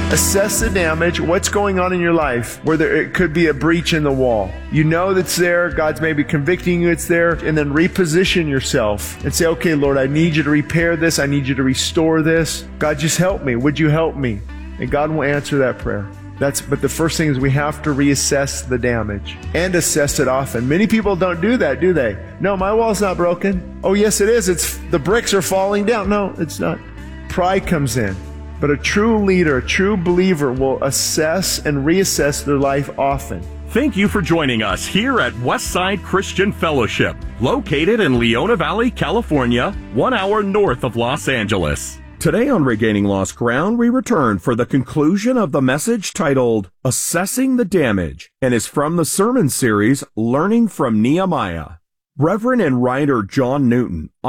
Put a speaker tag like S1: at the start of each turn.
S1: Assess the damage, what's going on in your life, where it could be a breach in the wall. You know that's there, God's maybe convicting you it's there, and then reposition yourself and say, okay, Lord, I need you to repair this, I need you to restore this. God, just help me. Would you help me? And God will answer that prayer. But the first thing is we have to reassess the damage and assess it often. Many people don't do that, do they? No, my wall's not broken. Oh, yes, it is. The bricks are falling down. No, it's not. Pride comes in. But a true leader, a true believer will assess and reassess their life often.
S2: Thank you for joining us here at Westside Christian Fellowship, located in Leona Valley, California, 1 hour north of Los Angeles. Today on Regaining Lost Ground, we return for the conclusion of the message titled, Assessing the Damage, and is from the sermon series, Learning from Nehemiah. Reverend and writer John Newton